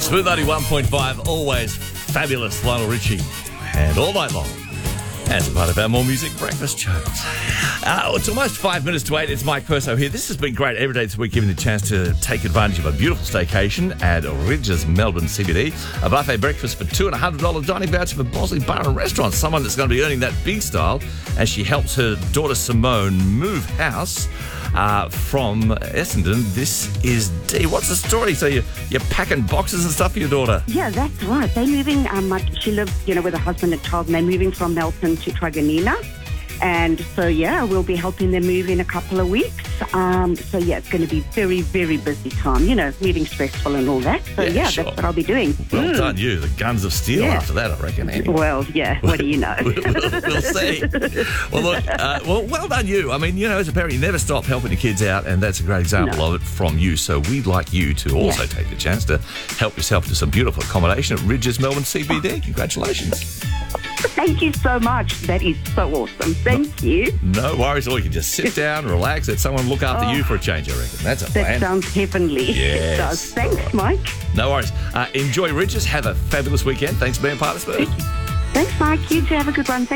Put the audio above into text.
Smooth 91.5, always fabulous Lionel Richie. And all night long, as part of our More Music breakfast show. It's almost 5 minutes to 8. It's Mike Perso here. This has been great every day this week, giving you the chance to take advantage of a beautiful staycation at Ridges Melbourne CBD. A buffet breakfast for $2 and $100 dining voucher for Bosley Bar and Restaurant. Someone that's going to be earning that big style as she helps her daughter Simone move house from Essendon. This is Dee. What's the story? So you're packing boxes and stuff for your daughter? Yeah, that's right. They're moving. She lives, with her husband and child, and they're moving from Melton to Truganina. And so, we'll be helping them move in a couple of weeks. It's going to be very, very busy time. Moving stressful and all that. So, sure. That's what I'll be doing. Well done, you. The guns of steel after that, I reckon. Anyway. Well, what do you know? We'll see. Well, look, well done, you. I mean, as a parent, you never stop helping your kids out, and that's a great example of it from you. So we'd like you to also take the chance to help yourself to some beautiful accommodation at Ridges Melbourne CBD. Congratulations. Thank you so much. That is so awesome. Thank you. No worries. Or you can just sit down, relax, let someone look after you for a change, I reckon. That's a plan. That sounds heavenly. Yes. It does. Thanks, Mike. No worries. Enjoy Ridges. Have a fabulous weekend. Thanks for being part of this. Thanks, Mike. You too. Have a good one. Thank